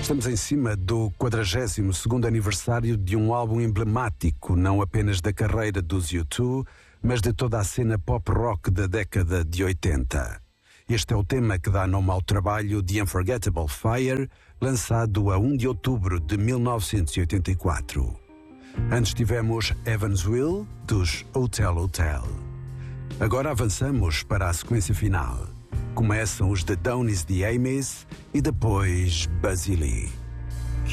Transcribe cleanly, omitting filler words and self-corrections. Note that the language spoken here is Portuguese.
Estamos em cima do 42º aniversário de um álbum emblemático, não apenas da carreira dos U2, mas de toda a cena pop-rock da década de 80. Este é o tema que dá nome ao trabalho The Unforgettable Fire, lançado a 1 de outubro de 1984. Antes tivemos Evansville, dos Hotel Hotel. Agora avançamos para a sequência final. Começam os The Downies The Amis e depois Basili.